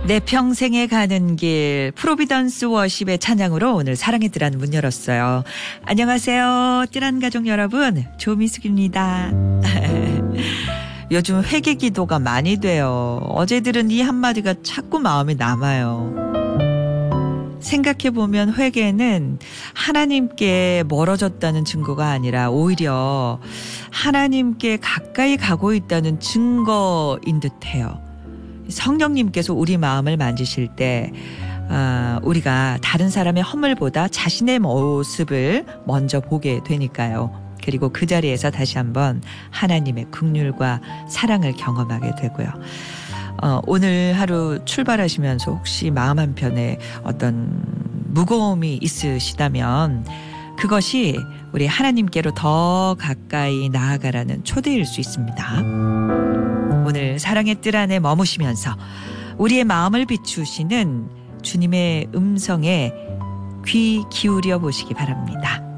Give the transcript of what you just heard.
내 평생에 가는 길 프로비던스 워십의 찬양으로 오늘 사랑의 뜰안 문 열었어요. 안녕하세요. 뜰안 가족 여러분. 조미숙입니다. 요즘 회개 기도가 많이 돼요. 어제 들은 이 한마디가 자꾸 마음에 남아요. 생각해보면 회개는 하나님께 멀어졌다는 증거가 아니라 오히려 하나님께 가까이 가고 있다는 증거인 듯해요. 성령님께서 우리 마음을 만지실 때 우리가 다른 사람의 허물보다 자신의 모습을 먼저 보게 되니까요. 그리고 그 자리에서 다시 한번 하나님의 긍휼과 사랑을 경험하게 되고요. 오늘 하루 출발하시면서 혹시 마음 한편에 어떤 무거움이 있으시다면 그것이 우리 하나님께로 더 가까이 나아가라는 초대일 수 있습니다. 오늘 사랑의 뜰 안에 머무시면서 우리의 마음을 비추시는 주님의 음성에 귀 기울여 보시기 바랍니다.